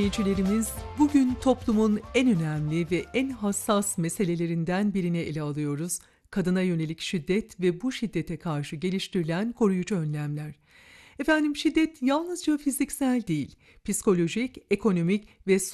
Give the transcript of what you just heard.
Dinleyicilerimiz, bugün toplumun en önemli ve en hassas meselelerinden birini ele alıyoruz. Kadına yönelik şiddet ve bu şiddete karşı geliştirilen koruyucu önlemler. Efendim, şiddet yalnızca fiziksel değil, psikolojik, ekonomik ve